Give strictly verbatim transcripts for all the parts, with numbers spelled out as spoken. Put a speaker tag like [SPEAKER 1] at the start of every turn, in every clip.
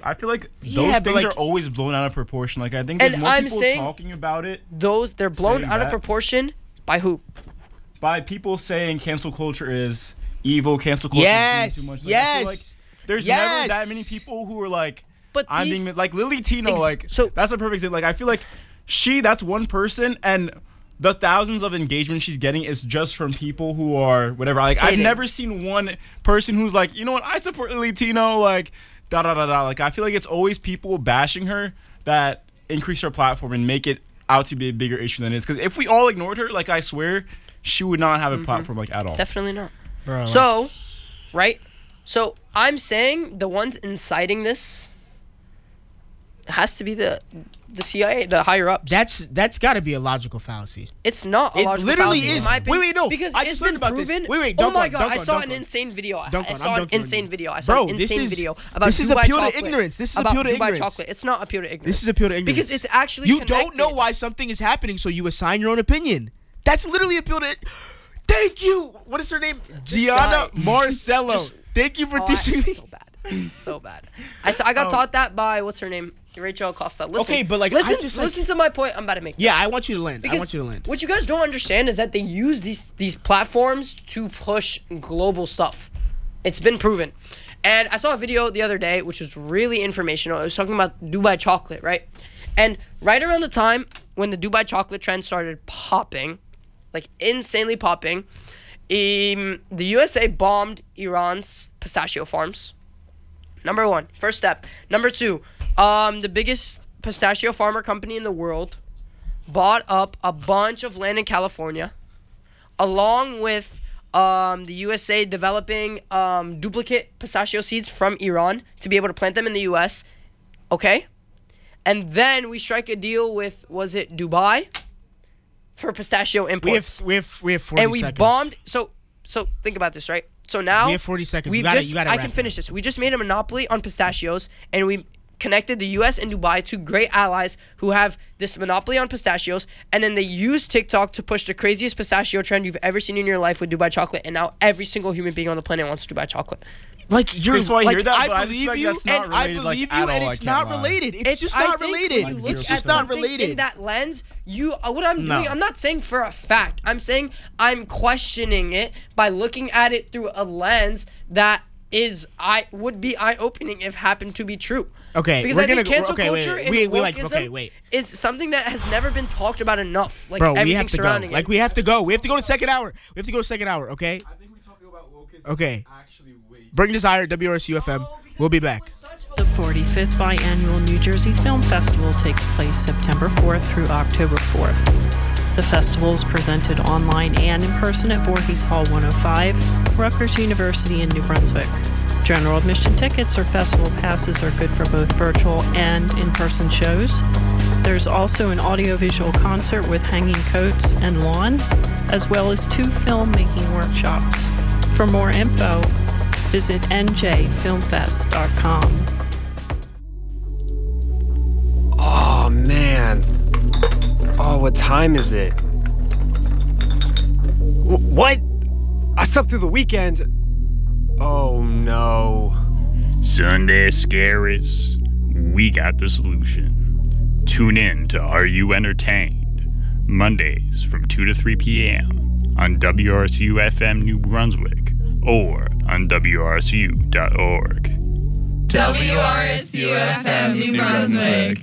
[SPEAKER 1] I feel like those
[SPEAKER 2] Yeah, but,
[SPEAKER 1] things
[SPEAKER 2] like-
[SPEAKER 1] are always blown out of proportion. Like I think there's
[SPEAKER 3] And
[SPEAKER 1] more
[SPEAKER 3] I'm
[SPEAKER 1] people
[SPEAKER 3] saying
[SPEAKER 1] talking about it
[SPEAKER 3] Those they're blown
[SPEAKER 1] Saying
[SPEAKER 3] out of
[SPEAKER 1] that.
[SPEAKER 3] proportion by who?
[SPEAKER 1] by people saying cancel culture is evil. Cancel culture
[SPEAKER 2] Yes,
[SPEAKER 1] is being too much. Like, I feel like
[SPEAKER 2] yes,
[SPEAKER 1] there's
[SPEAKER 2] yes.
[SPEAKER 1] never that many people who are like,
[SPEAKER 3] But
[SPEAKER 1] I'm
[SPEAKER 3] these-
[SPEAKER 1] being like Lily Tino.
[SPEAKER 3] Ex-
[SPEAKER 1] like
[SPEAKER 3] so-
[SPEAKER 1] that's a perfect example. Like I feel like she that's one person and. The thousands of engagement she's getting is just from people who are whatever. Like I've
[SPEAKER 3] Hating.
[SPEAKER 1] never seen one person who's like, you know what, I support Lily Tino. Like da da da da. Like I feel like it's always people bashing her that increase her platform and make it out to be a bigger issue than it is. Because if we all ignored her, like I swear, she would not have a platform like at all.
[SPEAKER 3] Definitely not.
[SPEAKER 2] Bro,
[SPEAKER 3] So, right? So I'm saying the ones inciting this has to be the the C I A, the higher ups.
[SPEAKER 2] that's that's got to be a logical fallacy.
[SPEAKER 3] It's not a
[SPEAKER 2] It
[SPEAKER 3] logical
[SPEAKER 2] literally
[SPEAKER 3] fallacy, in
[SPEAKER 2] is.
[SPEAKER 3] my
[SPEAKER 2] Wait,
[SPEAKER 3] opinion,
[SPEAKER 2] wait, no.
[SPEAKER 3] Because
[SPEAKER 2] I
[SPEAKER 3] it's
[SPEAKER 2] just
[SPEAKER 3] been
[SPEAKER 2] learned about this.
[SPEAKER 3] proven.
[SPEAKER 2] Wait, wait,
[SPEAKER 3] Oh
[SPEAKER 2] dunk
[SPEAKER 3] my
[SPEAKER 2] on,
[SPEAKER 3] god,
[SPEAKER 2] dunk
[SPEAKER 3] I
[SPEAKER 2] on,
[SPEAKER 3] saw
[SPEAKER 2] dunk
[SPEAKER 3] an
[SPEAKER 2] on.
[SPEAKER 3] insane video. I,
[SPEAKER 2] Dunk
[SPEAKER 3] I
[SPEAKER 2] on,
[SPEAKER 3] saw
[SPEAKER 2] I'm
[SPEAKER 3] an
[SPEAKER 2] dunking on
[SPEAKER 3] insane
[SPEAKER 2] you.
[SPEAKER 3] video. I saw
[SPEAKER 2] Bro,
[SPEAKER 3] an
[SPEAKER 2] this
[SPEAKER 3] insane
[SPEAKER 2] is-
[SPEAKER 3] video about
[SPEAKER 2] this is
[SPEAKER 3] Dubai
[SPEAKER 2] appeal to
[SPEAKER 3] chocolate.
[SPEAKER 2] ignorance. This is
[SPEAKER 3] about
[SPEAKER 2] appeal to
[SPEAKER 3] Dubai
[SPEAKER 2] ignorance.
[SPEAKER 3] chocolate. It's not appeal to ignorance.
[SPEAKER 2] This is appeal to ignorance.
[SPEAKER 3] Because it's actually
[SPEAKER 2] You don't know
[SPEAKER 3] connected.
[SPEAKER 2] why something is happening, so you assign your own opinion. That's literally appeal to. Thank you. What is her name? Gianna
[SPEAKER 3] guy-
[SPEAKER 2] Marcello.
[SPEAKER 3] Just-
[SPEAKER 2] Thank you for
[SPEAKER 3] Oh, I-
[SPEAKER 2] teaching me.
[SPEAKER 3] so bad, so bad. I, t- I got
[SPEAKER 2] Oh.
[SPEAKER 3] taught that by what's her name, Rachel Acosta. Listen,
[SPEAKER 2] Okay, but, like, I
[SPEAKER 3] listen,
[SPEAKER 2] just, like-
[SPEAKER 3] listen to my point. I'm about to make.
[SPEAKER 2] Yeah, I want you to land. I
[SPEAKER 3] Because
[SPEAKER 2] want you to land.
[SPEAKER 3] What you guys don't understand is that they use these these platforms to push global stuff. It's been proven. And I saw a video the other day which was really informational. It was talking about Dubai chocolate, right? And right around the time when the Dubai chocolate trend started popping, like insanely popping, um, the U S A bombed Iran's pistachio farms. Number one, first step. Number two, um, the biggest pistachio farmer company in the world bought up a bunch of land in California, along with um, the U S A developing um, duplicate pistachio seeds from Iran to be able to plant them in the U S. Okay? And then we strike a deal with, was it Dubai? For pistachio
[SPEAKER 2] We
[SPEAKER 3] imports.
[SPEAKER 2] have we have we have forty
[SPEAKER 3] And we
[SPEAKER 2] seconds.
[SPEAKER 3] bombed. So, so think about this, right? So now
[SPEAKER 2] We have forty seconds. You
[SPEAKER 3] We've
[SPEAKER 2] gotta-
[SPEAKER 3] just,
[SPEAKER 2] you gotta
[SPEAKER 3] I
[SPEAKER 2] wrap
[SPEAKER 3] can
[SPEAKER 2] it
[SPEAKER 3] finish this. We just made a monopoly on pistachios, and we connected the U S and Dubai, two great allies who have this monopoly on pistachios, and then they use TikTok to push the craziest pistachio trend you've ever seen in your life with Dubai chocolate, and now every single human being on the planet wants Dubai chocolate.
[SPEAKER 2] Like you're
[SPEAKER 1] Okay, so I
[SPEAKER 2] like
[SPEAKER 1] hear that,
[SPEAKER 2] I
[SPEAKER 1] but I just
[SPEAKER 2] believe
[SPEAKER 1] feel like
[SPEAKER 2] you,
[SPEAKER 1] that's not
[SPEAKER 2] and I
[SPEAKER 1] related, like,
[SPEAKER 2] believe
[SPEAKER 1] at
[SPEAKER 2] you,
[SPEAKER 1] all,
[SPEAKER 2] and
[SPEAKER 1] I
[SPEAKER 2] it's
[SPEAKER 1] can't
[SPEAKER 2] not
[SPEAKER 1] lie.
[SPEAKER 2] related. It's, just
[SPEAKER 3] I
[SPEAKER 2] not
[SPEAKER 3] think
[SPEAKER 2] related.
[SPEAKER 3] When you look
[SPEAKER 2] It's
[SPEAKER 3] at
[SPEAKER 2] just not
[SPEAKER 3] something
[SPEAKER 2] related.
[SPEAKER 3] in that lens, you uh, what I'm
[SPEAKER 2] No.
[SPEAKER 3] doing, I'm not saying for a fact. I'm saying I'm questioning it by looking at it through a lens that is I would be eye opening if happened to be true.
[SPEAKER 2] Okay,
[SPEAKER 3] because
[SPEAKER 2] we're
[SPEAKER 3] I think
[SPEAKER 2] gonna-
[SPEAKER 3] cancel
[SPEAKER 2] okay, wait,
[SPEAKER 3] culture
[SPEAKER 2] wait.
[SPEAKER 3] and
[SPEAKER 2] We- we like-
[SPEAKER 3] wokeism
[SPEAKER 2] okay, wait.
[SPEAKER 3] is something that has never been talked about enough. Like
[SPEAKER 2] Bro,
[SPEAKER 3] everything
[SPEAKER 2] we have to go.
[SPEAKER 3] surrounding
[SPEAKER 2] Like
[SPEAKER 3] it.
[SPEAKER 2] we have to go. We have to go to second hour. We have to go to second hour. Okay.
[SPEAKER 1] I think we talking about wokeism.
[SPEAKER 2] Okay.
[SPEAKER 1] Actually, wait.
[SPEAKER 2] Bring Desire, W R S U F M. We'll be back.
[SPEAKER 4] The forty-fifth Biannual New Jersey Film Festival takes place September fourth through October fourth. The festival is presented online and in person at Voorhees Hall one oh five, Rutgers University in New Brunswick. General admission tickets or festival passes are good for both virtual and in-person shows. There's also an audiovisual concert with hanging coats and lawns, as well as two filmmaking workshops. For more info, visit n j film fest dot com.
[SPEAKER 5] Oh, man. Oh, what time is it? W- what? I slept through the weekend. Oh, no.
[SPEAKER 6] Sunday Scaries, we got the solution. Tune in to Are You Entertained? Mondays from two to three p.m. on W R S U F M New Brunswick or on W R S U dot org.
[SPEAKER 7] W R S U F M New Brunswick.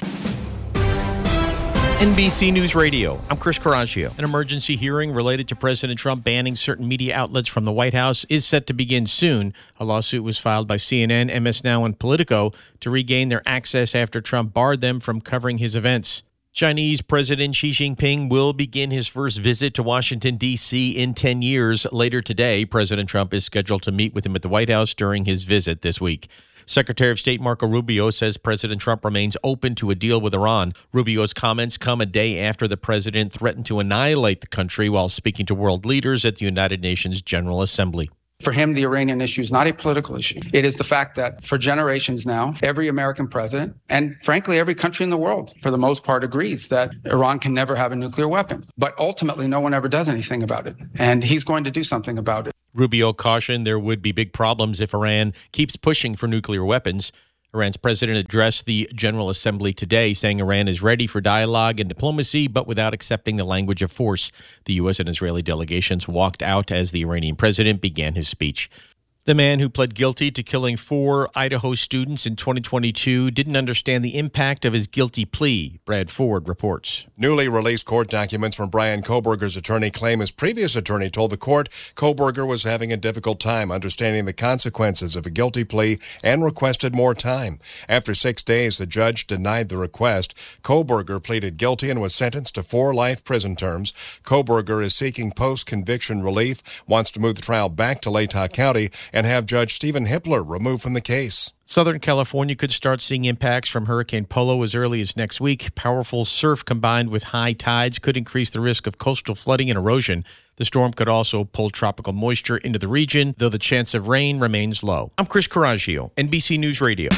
[SPEAKER 8] N B C News Radio, I'm Chris Caraccio. An emergency hearing related to President Trump banning certain media outlets from the White House is set to begin soon. A lawsuit was filed by C N N, M S Now, and Politico to regain their access after Trump barred them from covering his events. Chinese President Xi Jinping will begin his first visit to Washington, D C in ten years. Later today, President Trump is scheduled to meet with him at the White House during his visit this week. Secretary of State Marco Rubio says President Trump remains open to a deal with Iran. Rubio's comments come a day after the president threatened to annihilate the country while speaking to world leaders at the United Nations General Assembly.
[SPEAKER 9] For him, the Iranian issue is not a political issue. It is the fact that for generations now, every American president, and frankly, every country in the world, for the most part, agrees that Iran can never have a nuclear weapon. But ultimately, no one ever does anything about it. And he's going to do something about it.
[SPEAKER 8] Rubio cautioned there would be big problems if Iran keeps pushing for nuclear weapons. Iran's president addressed the General Assembly today, saying Iran is ready for dialogue and diplomacy, but without accepting the language of force. The U S and Israeli delegations walked out as the Iranian president began his speech. The man who pled guilty to killing four Idaho students in twenty twenty-two didn't understand the impact of his guilty plea, Brad Ford reports.
[SPEAKER 10] Newly released court documents from Brian Kohberger's attorney claim his previous attorney told the court Kohberger was having a difficult time understanding the consequences of a guilty plea and requested more time. After six days, the judge denied the request. Kohberger pleaded guilty and was sentenced to four life prison terms. Kohberger is seeking post-conviction relief, wants to move the trial back to Latah County, and have Judge Stephen Hippler removed from the case.
[SPEAKER 8] Southern California could start seeing impacts from Hurricane Polo as early as next week. Powerful surf combined with high tides could increase the risk of coastal flooding and erosion. The storm could also pull tropical moisture into the region, though the chance of rain remains low. I'm Chris Coraggio, N B C News Radio.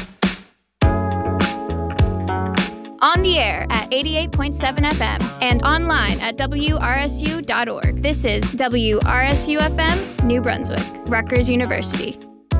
[SPEAKER 11] On the air at eighty-eight point seven F M and online at W R S U dot org. This is W R S U F M, New Brunswick, Rutgers University.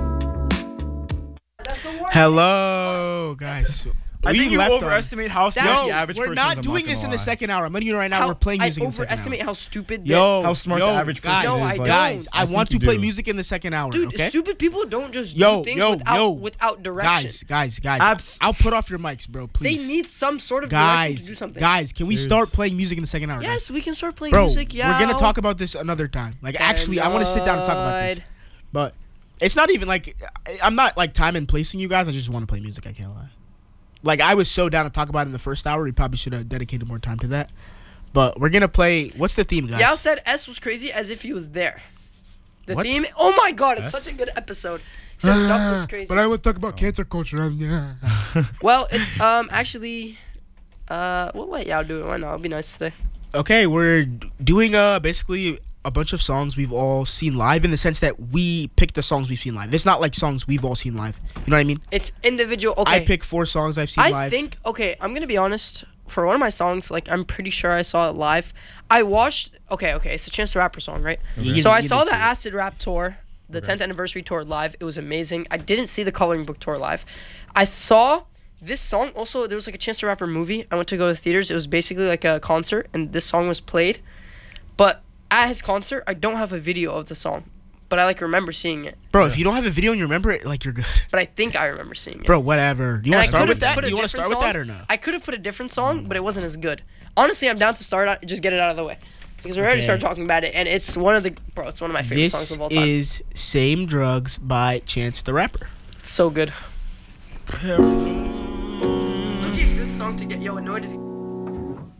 [SPEAKER 2] Hello, guys.
[SPEAKER 1] I
[SPEAKER 2] We
[SPEAKER 1] think you
[SPEAKER 2] left on-
[SPEAKER 1] overestimate how smart
[SPEAKER 2] Yo,
[SPEAKER 1] the average
[SPEAKER 2] we're
[SPEAKER 1] person
[SPEAKER 2] not
[SPEAKER 1] is. I'm
[SPEAKER 2] doing
[SPEAKER 1] not
[SPEAKER 2] this
[SPEAKER 1] gonna
[SPEAKER 2] in the
[SPEAKER 1] lie.
[SPEAKER 2] second hour. I'm letting you know right now
[SPEAKER 3] How-
[SPEAKER 2] we're playing
[SPEAKER 3] I
[SPEAKER 2] music in the second hour.
[SPEAKER 3] overestimate how stupid.
[SPEAKER 2] Yo,
[SPEAKER 1] How smart
[SPEAKER 2] yo,
[SPEAKER 1] the average person
[SPEAKER 2] guys,
[SPEAKER 3] No,
[SPEAKER 1] is.
[SPEAKER 3] I
[SPEAKER 1] like,
[SPEAKER 2] guys,
[SPEAKER 3] don't.
[SPEAKER 2] I,
[SPEAKER 1] I
[SPEAKER 2] want to
[SPEAKER 1] think you
[SPEAKER 2] play
[SPEAKER 1] do.
[SPEAKER 2] music in the second hour.
[SPEAKER 3] Dude,
[SPEAKER 2] okay?
[SPEAKER 3] stupid people don't just
[SPEAKER 2] Yo,
[SPEAKER 3] do things
[SPEAKER 2] yo,
[SPEAKER 3] without,
[SPEAKER 2] yo.
[SPEAKER 3] without direction.
[SPEAKER 2] Guys, guys, guys.
[SPEAKER 1] Abs-
[SPEAKER 2] I'll put off your mics, bro.
[SPEAKER 3] They
[SPEAKER 2] Please.
[SPEAKER 3] need some sort of direction to do
[SPEAKER 2] guys,
[SPEAKER 3] something.
[SPEAKER 2] guys, can we
[SPEAKER 1] There's-
[SPEAKER 2] start playing music in the second hour? guys?
[SPEAKER 3] Yes, we can start playing
[SPEAKER 2] Bro,
[SPEAKER 3] music. Yeah,
[SPEAKER 2] we're gonna talk about this another time. Like, actually, I want to sit down and talk about this. But it's not even like I- I'm not like time and placing you guys. I just want to play music. I can't lie. Like, I was so down to talk about it in the first hour. We probably should have dedicated more time to that. But we're gonna play. What's the theme, guys?
[SPEAKER 3] Yao said S was crazy as if he was there. The
[SPEAKER 2] What?
[SPEAKER 3] theme. Oh my god, it's
[SPEAKER 1] S?
[SPEAKER 3] such a good episode. He said stuff was crazy.
[SPEAKER 2] But I would talk about cancer culture. Yeah.
[SPEAKER 3] Well, it's um actually, uh, we'll let Yao do it. Why not? It'll be nice today.
[SPEAKER 2] Okay, we're d- doing uh basically a bunch of songs we've all seen live, in the sense that we picked the songs we've seen live. It's not like songs we've all seen live. You know what I mean?
[SPEAKER 3] It's individual. Okay.
[SPEAKER 2] I picked four songs I've seen
[SPEAKER 3] I
[SPEAKER 2] live.
[SPEAKER 3] think okay. I'm gonna be honest. For one of my songs, like I'm pretty sure I saw it live. I watched. Okay, okay. It's a Chance the Rapper song, right?
[SPEAKER 2] You-
[SPEAKER 3] So I
[SPEAKER 2] you
[SPEAKER 3] saw
[SPEAKER 2] did
[SPEAKER 3] the
[SPEAKER 2] see it.
[SPEAKER 3] Acid Rap tour, the tenth anniversary tour live. It was amazing. I didn't see the Coloring Book tour live. I saw this song. Also, there was like a Chance the Rapper movie. I went to go to the theaters. It was basically like a concert, and this song was played. But at his concert, I don't have a video of the song, but I like remember seeing it.
[SPEAKER 2] Bro, if you don't have a video and you remember it, like, you're good.
[SPEAKER 3] But I think I remember seeing it.
[SPEAKER 2] Bro, whatever. Do you
[SPEAKER 3] And
[SPEAKER 2] want
[SPEAKER 3] I
[SPEAKER 2] to start
[SPEAKER 3] could've
[SPEAKER 2] with that?
[SPEAKER 3] put a
[SPEAKER 2] Do you want to
[SPEAKER 3] different
[SPEAKER 2] start with that
[SPEAKER 3] song.
[SPEAKER 2] or not?
[SPEAKER 3] I could have put a different song, but it wasn't as good. Honestly, I'm down to start out, just get it out of the way, because we already
[SPEAKER 2] Okay.
[SPEAKER 3] started talking about it, and it's one of the bro. It's one of my favorite songs
[SPEAKER 2] This
[SPEAKER 3] of all time.
[SPEAKER 2] is Same Drugs by Chance the Rapper.
[SPEAKER 3] It's so good. It's okay, good song to get. Yo, no, I just.